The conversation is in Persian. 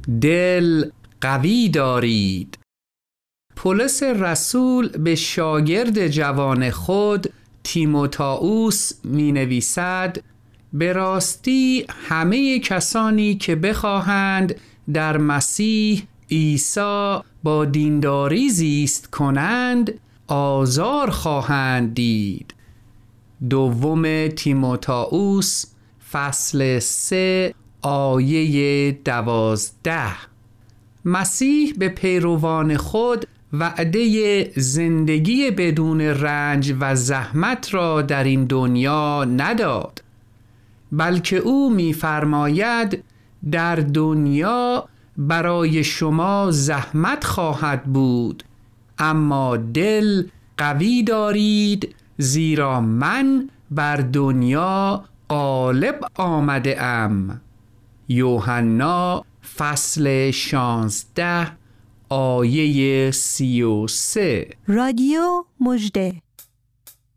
دل قوی دارید. پولس رسول به شاگرد جوان خود تیموتائوس می نویسد: به راستی همه کسانی که بخواهند در مسیح عیسی با دینداری زیست کنند آزار خواهند دید. دوم تیموتائوس فصل 3 آیه 12. مسیح به پیروان خود وعده زندگی بدون رنج و زحمت را در این دنیا نداد، بلکه او می‌فرماید در دنیا برای شما زحمت خواهد بود، اما دل قوی دارید، زیرا من بر دنیا غالب آمده ام. یوحنا فصل 16 آیه 33. رادیو مژده